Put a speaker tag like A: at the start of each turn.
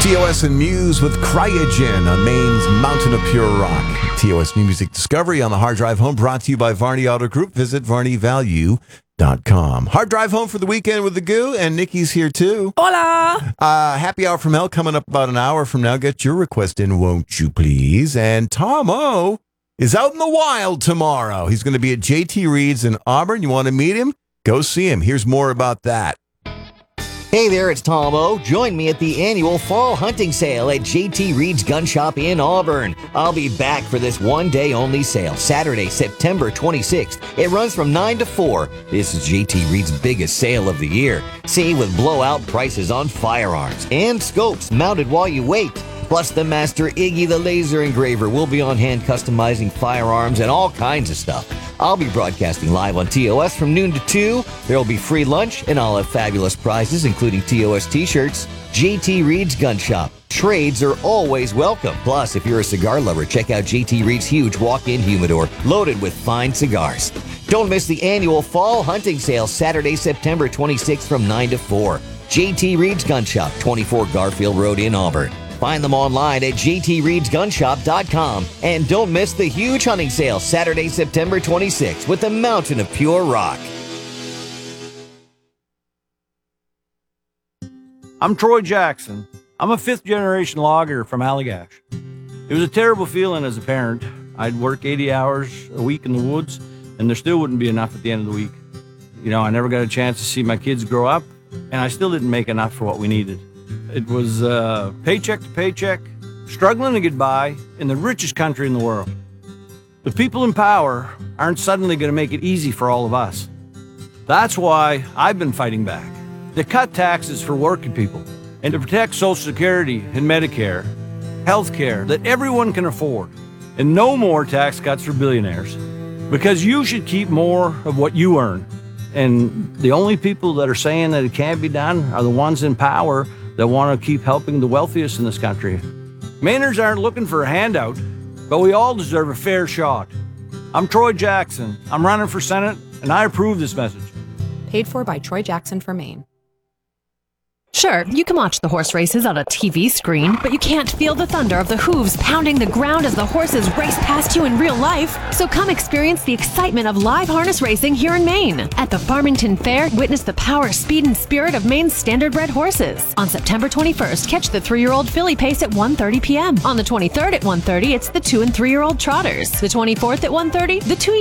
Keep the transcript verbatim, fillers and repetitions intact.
A: T O S and Muse with Cryogen on Maine's Mountain of Pure Rock. T O S New Music Discovery on the Hard Drive Home, brought to you by Varney Auto Group. Visit varney value dot com. Hard Drive Home for the weekend with the Goo, and Nikki's here too.
B: Hola!
A: Uh, happy Hour from Hell coming up about an hour from now. Get your request in, won't you please? And Tom O is out in the wild tomorrow. He's going to be at J T Reed's in Auburn. You want to meet him? Go see him. Here's more about that.
C: Hey there, it's Tom O. Join me at the annual fall hunting sale at J T Reed's Gun Shop in Auburn. I'll be back for this one-day-only sale, Saturday, September twenty-sixth. It runs from nine to four. This is J T Reed's biggest sale of the year. See, with blowout prices on firearms and scopes mounted while you wait. Plus, the master Iggy the Laser Engraver will be on hand customizing firearms and all kinds of stuff. I'll be broadcasting live on T O S from noon to two. There will be free lunch, and I'll have fabulous prizes, including T O S t-shirts. J T Reed's Gun Shop. Trades are always welcome. Plus, if you're a cigar lover, check out J T Reed's huge walk-in humidor loaded with fine cigars. Don't miss the annual fall hunting sale, Saturday, September twenty-sixth from nine to four. J T Reed's Gun Shop, twenty-four Garfield Road in Auburn. Find them online at j t reeds gun shop dot com. And don't miss the huge hunting sale, Saturday, September twenty-sixth, with the Mountain of Pure Rock.
D: I'm Troy Jackson. I'm a fifth-generation logger from Allagash. It was a terrible feeling as a parent. I'd work eighty hours a week in the woods, and there still wouldn't be enough at the end of the week. You know, I never got a chance to see my kids grow up, and I still didn't make enough for what we needed. It was uh, paycheck to paycheck, struggling to get by in the richest country in the world. The people in power aren't suddenly going to make it easy for all of us. That's why I've been fighting back, to cut taxes for working people and to protect Social Security and Medicare, health care that everyone can afford, and no more tax cuts for billionaires. Because you should keep more of what you earn. And the only people that are saying that it can't be done are the ones in power that want to keep helping the wealthiest in this country. Mainers aren't looking for a handout, but we all deserve a fair shot. I'm Troy Jackson. I'm running for Senate, and I approve this message.
B: Paid for by Troy Jackson for Maine.
E: Sure, you can watch the horse races on a T V screen, but you can't feel the thunder of the hooves pounding the ground as the horses race past you in real life. So come experience the excitement of live harness racing here in Maine. At the Farmington Fair, witness the power, speed, and spirit of Maine's standardbred horses. On September twenty-first, catch the three-year-old filly pace at one thirty p.m. On the twenty-third at one thirty, it's the two and three-year-old trotters. The twenty-fourth at one thirty, the two